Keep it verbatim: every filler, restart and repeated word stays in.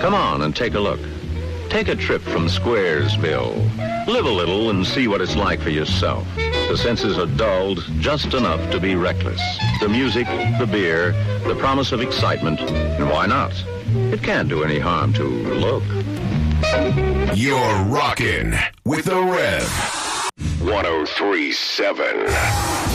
Come on and take a look. Take a trip from Squaresville. Live a little and see what it's like for yourself. The senses are dulled just enough to be reckless. The music, the beer, the promise of excitement, and why not? It can't do any harm to look. You're rockin' with the Rev. one oh three point seven